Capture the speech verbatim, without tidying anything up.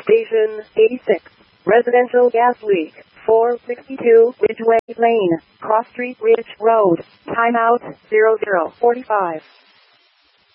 Station eighty-six. Residential gas leak. four sixty-two Ridgeway Lane, Cross Street Ridge Road. Timeout zero zero forty-five.